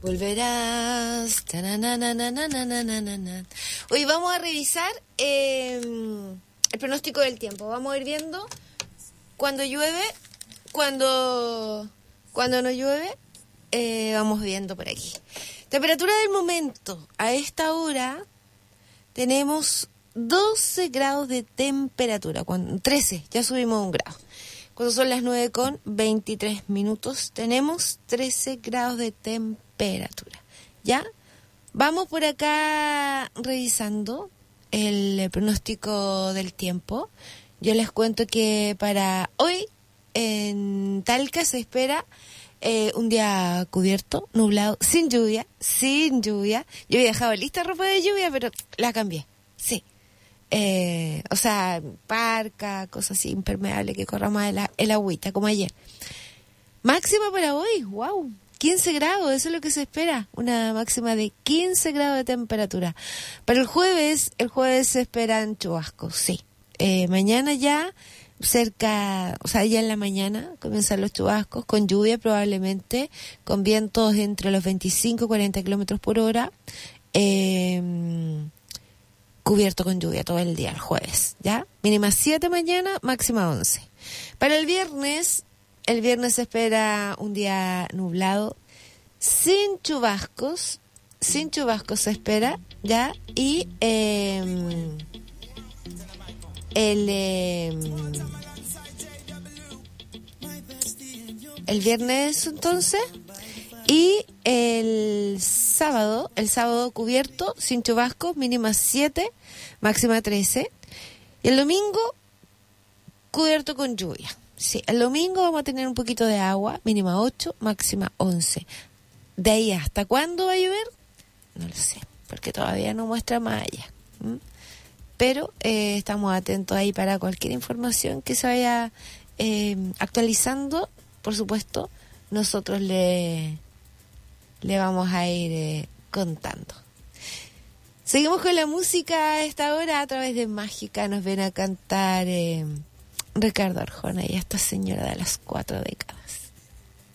Volverás. Hoy vamos a revisar el pronóstico del tiempo. Vamos a ir viendo cuando llueve, cuando no llueve, vamos viendo por aquí. Temperatura del momento. A esta hora tenemos 12 grados de temperatura. 13, ya subimos un grado. Cuando son las 9:23, tenemos 13 grados de temperatura. ¿Ya? Vamos por acá revisando el pronóstico del tiempo. Yo les cuento que para hoy en Talca se espera un día cubierto, nublado, sin lluvia. Yo había dejado lista ropa de lluvia, pero la cambié. Sí. O sea, parca, cosas así, impermeable, que corra más el agüita, como ayer. Máxima para hoy, wow, 15 grados, eso es lo que se espera, una máxima de 15 grados de temperatura. Para el jueves se esperan chubascos, sí. Mañana ya, ya en la mañana comienzan los chubascos, con lluvia probablemente, con vientos entre los 25 y 40 kilómetros por hora. Cubierto con lluvia todo el día, el jueves, ¿ya? Mínima 7 mañana, máxima 11. Para el viernes se espera un día nublado, sin chubascos se espera, ¿ya? Y el viernes entonces, y el sábado cubierto, sin chubascos, mínima 7, máxima 13. Y el domingo, cubierto con lluvia. Sí, el domingo vamos a tener un poquito de agua, mínima 8, máxima 11. De ahí hasta cuándo va a llover, no lo sé, porque todavía no muestra más allá. Pero estamos atentos ahí para cualquier información que se vaya actualizando. Por supuesto, nosotros le vamos a ir contando. Seguimos con la música a esta hora. A través de Mágica nos ven a cantar Ricardo Arjona y esta señora de las 4 décadas.